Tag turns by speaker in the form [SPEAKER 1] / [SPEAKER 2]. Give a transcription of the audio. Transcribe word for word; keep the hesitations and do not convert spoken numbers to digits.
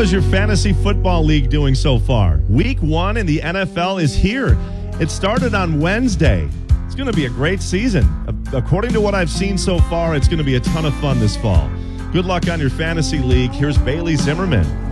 [SPEAKER 1] is your fantasy football league doing so far? Week one in the N F L is here. It started on Wednesday. It's going to be a great season. According to what I've seen so far, it's going to be a ton of fun this fall. Good luck on your fantasy league. Here's Bailey Zimmerman.